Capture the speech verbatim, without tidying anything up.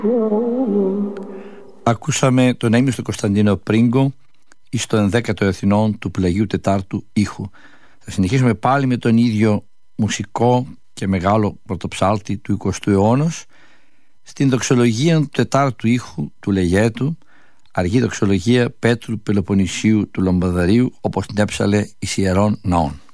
Ακούσαμε τον αείμνηστο Κωνσταντίνο Πρίγκο εις το ενδέκατο εθνών του πλαγιού τετάρτου ήχου. Θα συνεχίσουμε πάλι με τον ίδιο μουσικό και μεγάλο πρωτοψάλτη του εικοστού αιώνα στην δοξολογία του τετάρτου ήχου του Λεγέτου, αργή δοξολογία Πέτρου Πελοποννησίου του Λομπαδαρίου, όπως την έψαλε εις Ιερών Ναών.